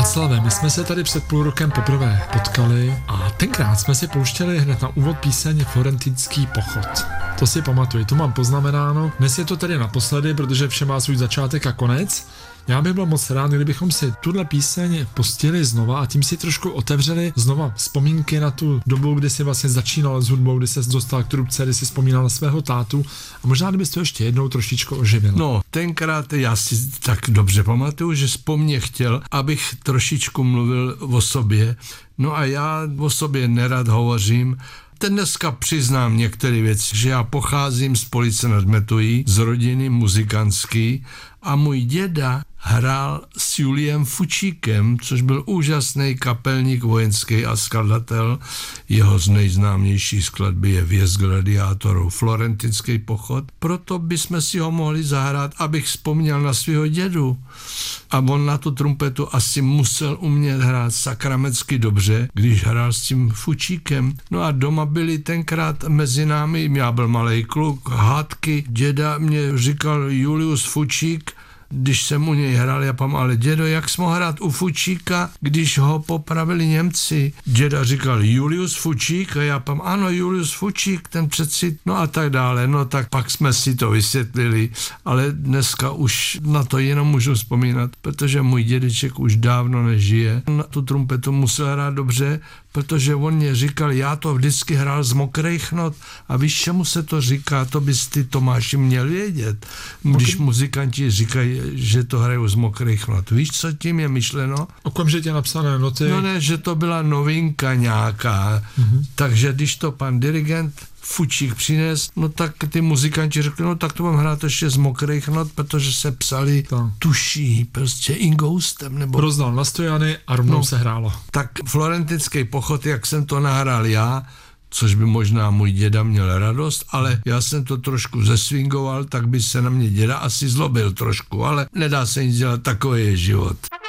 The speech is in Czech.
Václave, my jsme se tady před půl rokem poprvé potkali a tenkrát jsme si pouštěli hned na úvod píseň Florentinský pochod. To si pamatuju, to mám poznamenáno. Dnes je to tedy naposledy, protože vše má svůj začátek a konec. Já bych byl moc rád, kdybychom si tuhle píseň pustili znova a tím si trošku otevřeli znova vzpomínky na tu dobu, kdy si vlastně začínal s hudbou, kdy se dostal k trubce, kdy si vzpomínal na svého tátu a možná kdybys to ještě jednou trošičku oživil. No, tenkrát já si tak dobře pamatuju, že po mně chtěl, abych trošičku mluvil o sobě. No a já o sobě nerad hovořím. Dneska přiznám některé věci, že já pocházím z Police nad Metují, z rodiny muzikantský a můj děda hrál s Juliem Fučíkem, což byl úžasný kapelník vojenský a skladatel. Jeho z nejznámější skladby je Vjezd gladiátorů, Florentinský pochod. Proto bychom si ho mohli zahrát, abych vzpomněl na svého dědu. A on na tu trumpetu asi musel umět hrát sakramecky dobře, když hrál s tím Fučíkem. No a doma byli tenkrát mezi námi, já byl malej kluk, hádky. Děda mě říkal Julius Fučík, když jsem u něj hrál, já pam, ale dědo, jak jsi mohl hrát u Fučíka, když ho popravili Němci? Děda říkal Julius Fučík a já pam, ano, Julius Fučík, ten přeci, no a tak dále, no tak pak jsme si to vysvětlili, ale dneska už na to jenom můžu vzpomínat, protože můj dědeček už dávno nežije. Na tu trumpetu musel hrát dobře, protože on mě říkal, já to vždycky hrál z mokrých not a víš, čemu se to říká, to bys ty, Tomáši, měl vědět, když muzikanti říkají, že to hrajou z mokrých not. Víš, co tím je myšleno? Okamžitě napsané noty. No ne, že to byla novinka nějaká, takže když to pan dirigent Fučík přines, no tak ty muzikanti řekli, no tak to mám hrát ještě z mokrých not, protože se psali tuší, prostě ingoustem, nebo... Rozdal na stojany a rovnou se hrálo. Tak Florentinský pochod, jak jsem to nahrál já, což by možná můj děda měl radost, ale já jsem to trošku zeswingoval, tak by se na mě děda asi zlobil trošku, ale nedá se nic dělat, takový je život.